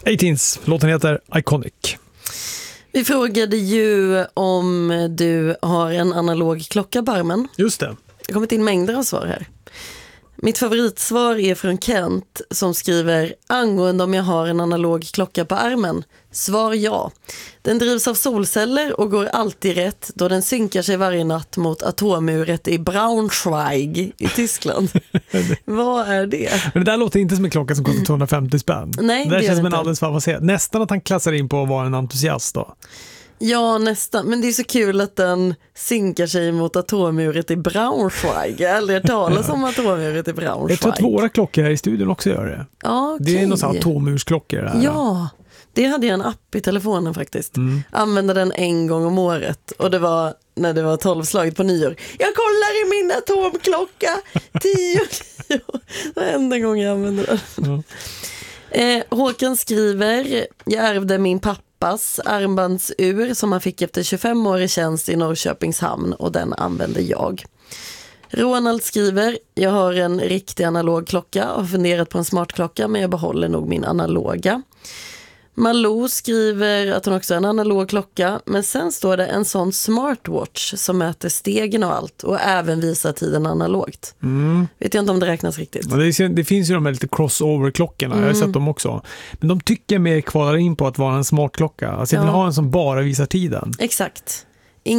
18s, låten heter Iconic. Vi frågade ju om du har en analog klocka på armen. Just det. Det har kommit in mängder av svar här. Mitt favoritsvar är från Kent som skriver angående om jag har en analog klocka på armen. Svar ja. Den drivs av solceller och går alltid rätt då den synkar sig varje natt mot atomuret i Braunschweig i Tyskland. Vad är det? Men det där låter inte som en klocka som kostar 250 spänn. Nej, det det känns som en inte. alldeles för avancerad. Nästan att han klassar in på att vara en entusiast då. Ja, nästan. Men det är så kul att den synkar sig mot atomuret i Braunschweig. Jag har aldrig hört talas om atomuret i Braunschweig. Jag tror att våra klockor här i studion också gör det. Ja, okej. Det är någon sån här atommursklockor där. Ja, det hade jag en app i telefonen faktiskt. Använde den en gång om året. Och det var när det var 12-slaget på nyår. Jag kollar i min atomklocka. 10. Det var enda gången jag använde den. Håkan skriver, jag ärvde min pappas armbandsur som han fick efter 25 år i tjänst i Norrköpings hamn och den använde jag. Ronald skriver, jag har en riktig analog klocka och har funderat på en smartklocka men jag behåller nog min analoga. Malou skriver att hon också har en analog klocka men sen står det en sån smartwatch som mäter stegen och allt och även visar tiden analogt. Vet jag inte om det räknas riktigt. Det finns ju de här lite crossover-klockorna, jag har sett dem också. Men de tycker mer kvalar in på att vara en smartklocka. Alltså jag vill ha en som bara visar tiden. Exakt.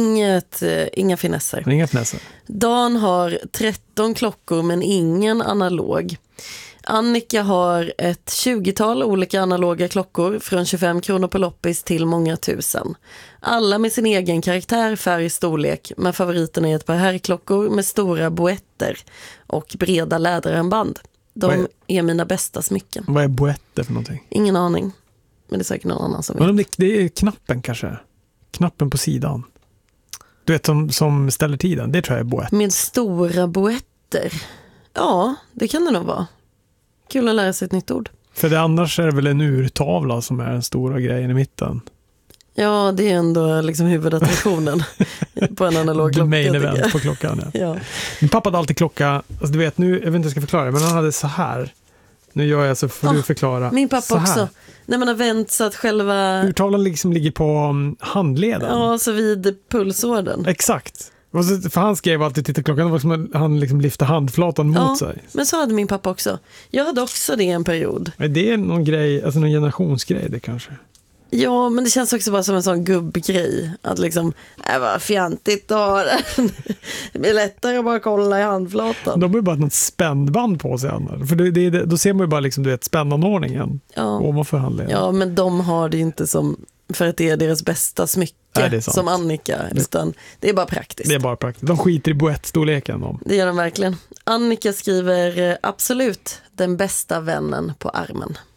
Inga finesser. Men inga finesser. Dan har 13 klockor men ingen analog. Annika har ett 20-tal olika analoga klockor från 25 kronor på loppis till många tusen. Alla med sin egen karaktär, färg, storlek, men favoriten är ett par herrklockor med stora boetter och breda läderarmband. De är mina bästa smycken. Vad är boetter för någonting? Ingen aning, men det är säkert någon annan som vet. Men det är knappen kanske? Knappen på sidan. Du vet, som ställer tiden, det tror jag är boett. Med stora boetter. Ja, det kan det nog vara. Kul att lära sig ett nytt ord. För det annars är det väl en urtavla som är den stora grejen i mitten. Ja, det är ändå liksom huvudattraktionen på en analog klocka. Main event på klockan. Ja. Min pappa hade alltid klocka, alltså du vet, nu, jag vet inte hur jag ska förklara det, men han hade så här. Nu gör jag så får du förklara. Min pappa också. När man har vänt så att själva... Urtavlan liksom ligger på handleden. Ja, så vid pulsådern. Exakt. Och så, för han skrev alltid titta klockan, det var som att han liksom lyfte handflatan mot sig. Men så hade min pappa också. Jag hade också det en period. Men det är någon grej, alltså någon generationsgrej det kanske. Ja, men det känns också bara som en sån gubbgrej. Att liksom, vad fjantigt att ha den. Det blir lättare att bara kolla i handflatan. De har ju bara något spännband på sig annars. För då ser man ju bara liksom, du vet, spännanordningen ovanför handleden. Ja, men de har det inte som för att det är deras bästa smycke som Annika. Utan det är bara praktiskt. Det är bara praktiskt. De skiter i boettstorleken. Det gör de verkligen. Annika skriver absolut den bästa vännen på armen.